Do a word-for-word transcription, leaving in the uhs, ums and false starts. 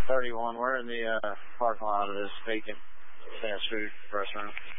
thirty-one. We're in the uh, parking lot of this vacant fast food restaurant.